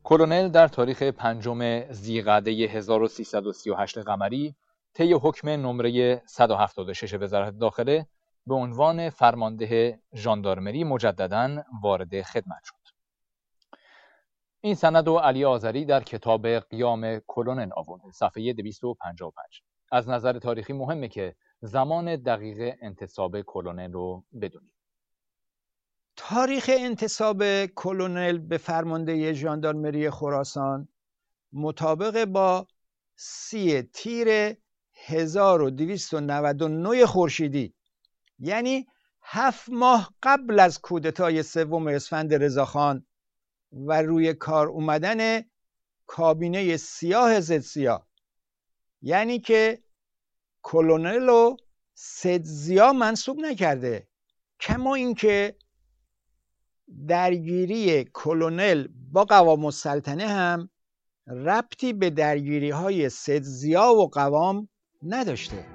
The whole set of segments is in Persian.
کلونل در تاریخ 5 ذیقعده 1338 قمری طی حکم نمره 176 وزارت داخله به عنوان فرمانده ژاندارمری مجدداً وارد خدمت شد. این سند و علی آذری در کتاب قیام کلونل آورده، صفحه 255. از نظر تاریخی مهمه که زمان دقیق انتصاب کلونل رو بدونیم. تاریخ انتصاب کلونل به فرمانده ژاندارمری خراسان مطابق با 30 تیر 1299 خورشیدی، یعنی 7 ماه قبل از کودتای 3 اسفند رضاخان و روی کار اومدن کابینه سیاه ضد سیاه، یعنی که کلونل رو ضد ضیا منصوب نکرده. کما اینکه درگیری کلونل با قوام السلطنه هم ربطی به درگیری های ضد ضیا و قوام نداشته.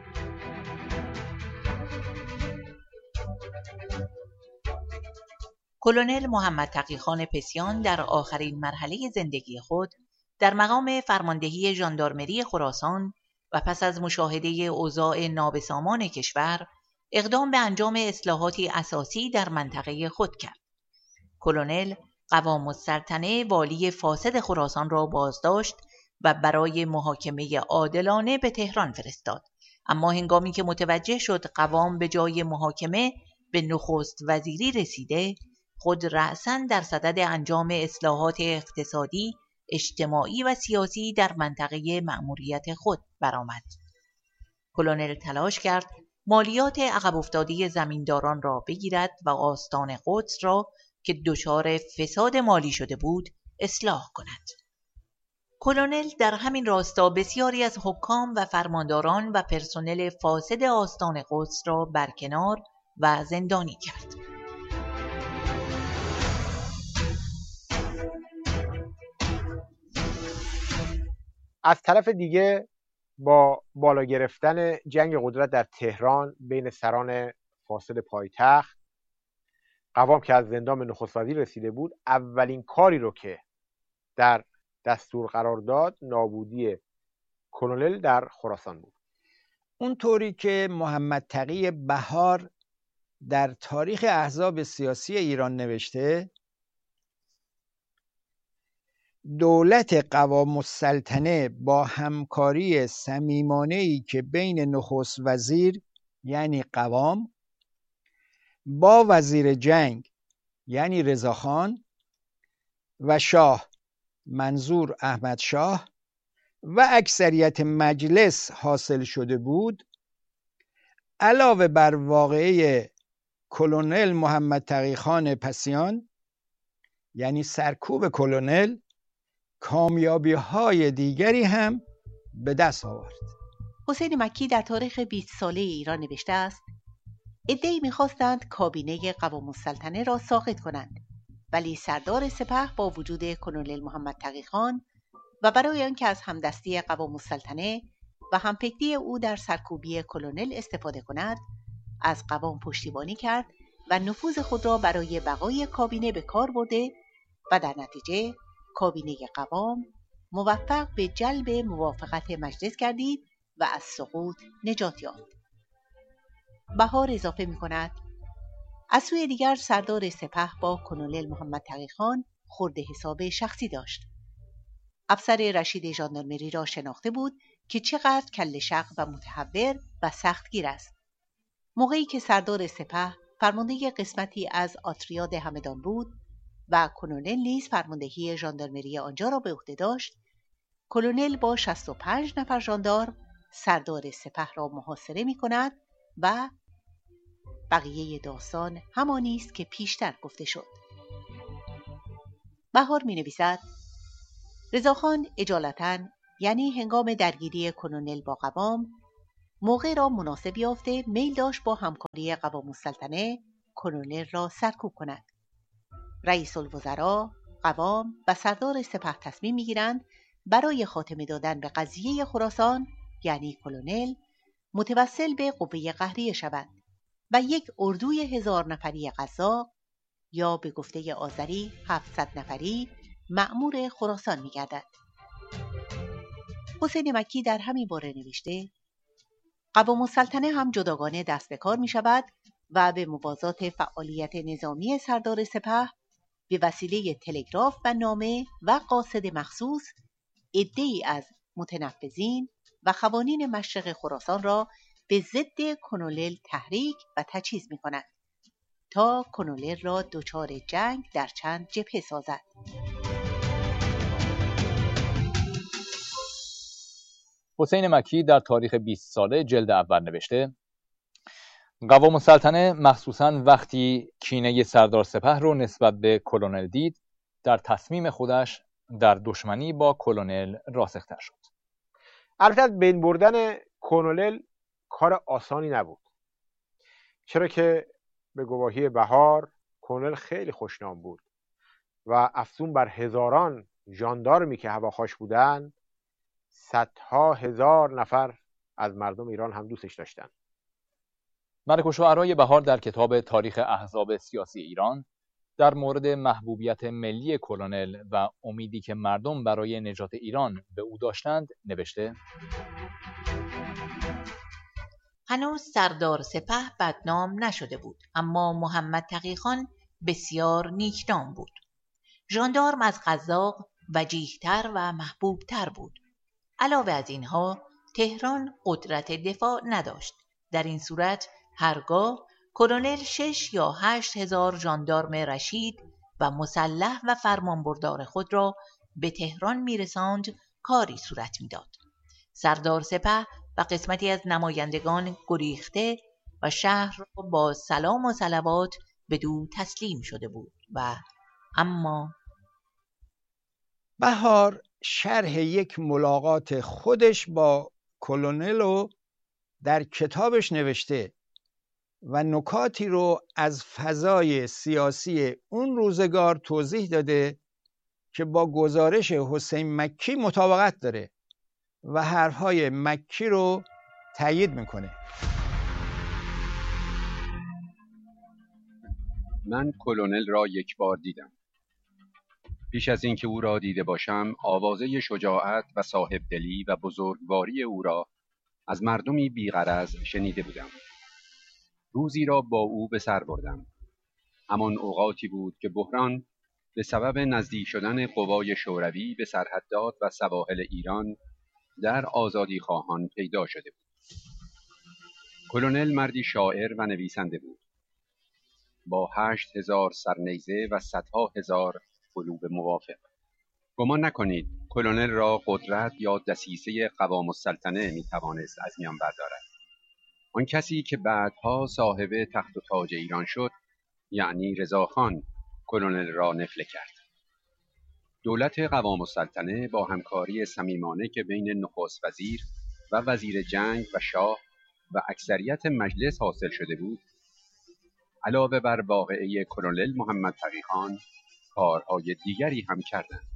کلونل محمد تقی‌خان پسیان در آخرین مرحله زندگی خود در مقام فرماندهی ژاندارمری خراسان و پس از مشاهده اوضاع نابسامان کشور اقدام به انجام اصلاحاتی اساسی در منطقه خود کرد. کلونل قوام السلطنه والی فاسد خراسان را بازداشت و برای محاکمه عادلانه به تهران فرستاد. اما هنگامی که متوجه شد قوام به جای محاکمه به نخست وزیری رسیده، خود رأساً در صدد انجام اصلاحات اقتصادی، اجتماعی و سیاسی در منطقه مأموریت خود برآمد. کلونل تلاش کرد مالیات عقب افتاده زمینداران را بگیرد و آستان قدس را که دچار فساد مالی شده بود اصلاح کند. کلونل در همین راستا بسیاری از حکام و فرمانداران و پرسنل فاسد آستان قدس را برکنار و زندانی کرد. از طرف دیگه با بالا گرفتن جنگ قدرت در تهران بین سران فاسد پایتخت، قوام که از زندان به نخست وزیر رسیده بود، اولین کاری رو که در دستور قرار داد نابودی کلونل در خراسان بود. اونطوری که محمد تقی بهار در تاریخ احزاب سیاسی ایران نوشته، دولت قوام السلطنه با همکاری صمیمانه‌ای که بین نخست وزیر یعنی قوام با وزیر جنگ یعنی رضاخان و شاه منظور احمد شاه و اکثریت مجلس حاصل شده بود، علاوه بر واقعه کلونل محمد تقی‌خان پسیان یعنی سرکوب کلونل، کامیابی‌های دیگری هم به دست آورد. حسین مکی در تاریخ 20 ساله ایران نوشته است: عده‌ای می‌خواستند کابینه قوام السلطنه را ساقط کنند، ولی سردار سپه با وجود کلونل محمد تقی‌خان و برای آنکه از همدستی قوام السلطنه و همفکری او در سرکوبی کلونل استفاده کند، از قوام پشتیبانی کرد و نفوذ خود را برای بقای کابینه به کار برده و در نتیجه کابینه قوام موفق به جلب موافقت مجلس گردید و از سقوط نجات یافت. بهار اضافه می کند: از سوی دیگر سردار سپه با کلونل محمد تقی‌خان خورد حساب شخصی داشت. افسر رشید ژاندارمری را شناخته بود که چقدر کله شق و متهور و سختگیر است. موقعی که سردار سپه فرمانده قسمتی از آتریاد همدان بود و کلونل نیز فرماندهی ژاندارمری آنجا را به عهده داشت، کلونل با 65 نفر ژاندارم سردار سپه را محاصره می کند و بقیه داستان همانی است که پیشتر گفته شد. بهار می نویسد: رضاخان اجالتاً، یعنی هنگام درگیری کلونل با قوام، موقع را مناسب یافته میل داشت با همکاری قوام السلطنه کلونل را سرکوب کند. رئیس الوزراء، قوام و سردار سپه تصمیم می‌گیرند برای خاتمه دادن به قضیه خراسان یعنی کلونل متوسل به قوه قهریه شوند و یک اردوی 1000 نفری قزاق یا به گفته آذری 700 نفری مأمور خراسان می‌گردد. حسین مکی در همین باره نوشته: قوام السلطنه هم جداگانه دست به کار می‌شود و به موازات فعالیت نظامی سردار سپه به وسیله تلگراف و نامه و قاصد مخصوص عده‌ای از متنفذین و قوانین مشرق خراسان را به ضد کنولل تحریک و تجهیز می‌کند تا کنولل را دچار جنگ در چند جبهه سازد. حسین مکی در تاریخ 20 ساله جلد اول نوشته: قوام السلطنه مخصوصاً وقتی کینه سردار سپه رو نسبت به کلونل دید، در تصمیم خودش در دشمنی با کلونل راسختر شد. البته از بین بردن کلونل کار آسانی نبود، چرا که به گواهی بهار کلونل خیلی خوشنام بود و افزون بر هزاران ژاندارمی که هواخواش بودند، صدها هزار نفر از مردم ایران هم دوستش داشتند. ملک الشعرای بهار در کتاب تاریخ احزاب سیاسی ایران در مورد محبوبیت ملی کلونل و امیدی که مردم برای نجات ایران به او داشتند نوشته: هنوز سردار سپه بدنام نشده بود، اما محمد تقی‌خان بسیار نیکنام بود. ژاندارم از قزاق وجیه‌تر و محبوبتر بود. علاوه از اینها تهران قدرت دفاع نداشت. در این صورت هرگاه کلونل 6 یا 8 هزار ژاندارم رشید و مسلح و فرمانبردار خود را به تهران میرساند، کاری صورت میداد. سردار سپه و قسمتی از نمایندگان گریخته و شهر را با سلام و صلوات بدو تسلیم شده بود و اما بهار شرح یک ملاقات خودش با کلونل رو در کتابش نوشته و نکاتی رو از فضای سیاسی اون روزگار توضیح داده که با گزارش حسین مکی مطابقت داره و حرفهای مکی رو تایید میکنه. من کلونل را یک بار دیدم. پیش از اینکه او را دیده باشم، آوازه شجاعت و صاحبدلی و بزرگواری او را از مردمی بی‌غرض شنیده بودم. روزی را با او به سر بردم. همان اوقاتی بود که بحران به سبب نزدیک شدن قوای شوروی به سرحدات و سواحل ایران در آزادی خواهان پیدا شده بود. کلونل مردی شاعر و نویسنده بود، با 8,000 سرنیزه و صدها هزار قلوب موافق. گمان نکنید کلونل را قدرت یا دسیسه قوام السلطنه میتوانست از میان بردارد. آن کسی که بعدها صاحب تخت و تاج ایران شد، یعنی رضاخان، کلونل را نفله کرد. دولت قوام السلطنه با همکاری صمیمانه که بین نخست وزیر و وزیر جنگ و شاه و اکثریت مجلس حاصل شده بود، علاوه بر واقعه کلونل محمد تقی‌خان، کارهای دیگری هم کردند.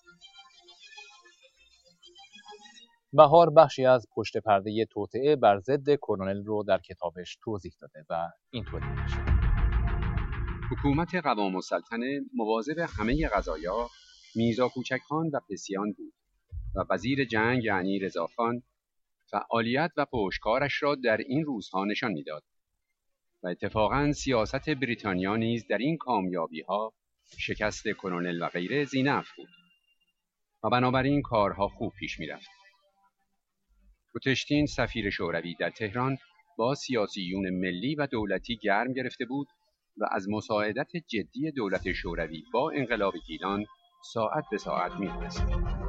بهار بخشی از پشت پرده توطئه بر ضد کلونل رو در کتابش توضیح داده و اینطوری نوشته: حکومت قوام السلطنه مواظب همه قضایا میرزا کوچکخان و پسیان بود و وزیر جنگ یعنی رضاخان فعالیت و پشتکارش را در این روزها نشان میداد و اتفاقاً سیاست بریتانیا نیز در این کامیابی‌ها شکست کلونل و غیره ذی‌نفع بود و بنابراین کارها خوب پیش می‌رفت. روتشتین سفیر شوروی در تهران با سیاسیون ملی و دولتی گرم گرفته بود و از مساعدت جدی دولت شوروی با انقلاب گیلان ساعت به ساعت می‌دانست.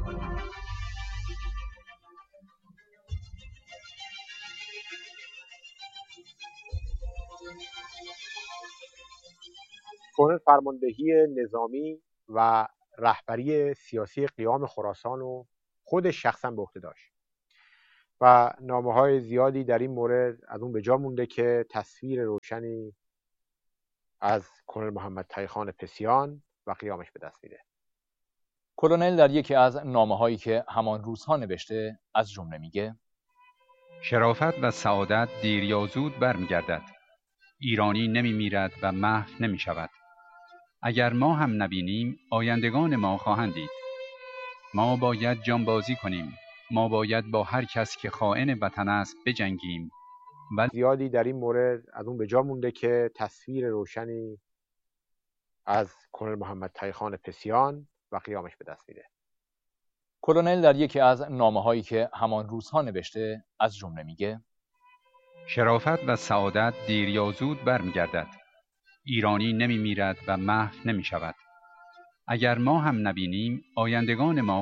کلونل فرماندهی نظامی و رهبری سیاسی قیام خراسان رو خودش شخصا به عهده داشت و نامه‌های زیادی در این مورد از اون به جا مونده که تصویر روشنی از کلونل محمد تقی‌خان پسیان و قیامش به دست میده. کلونل در یکی از نامه‌هایی که همان روزها نوشته از جمله میگه: شرافت و سعادت دیر یا زود برمیگردد. ایرانی نمیمیرد و محو نمیشود. اگر ما هم نبینیم آیندگان ما خواهند دید. ما باید جانبازی کنیم. ما باید با هر کس که خائن وطن است بجنگیم. زیادی در این مورد از اون به جا مونده که تصویر روشنی از کلونل محمد تقی‌خان پسیان و قیامش به دست میده. کلونل در یکی از نامه‌هایی که همان روزها نوشته از جمله میگه: شرافت و سعادت دیر یا زود برمیگردد. ایرانی نمیمیرد و محو نمیشود. اگر ما هم نبینیم آیندگان ما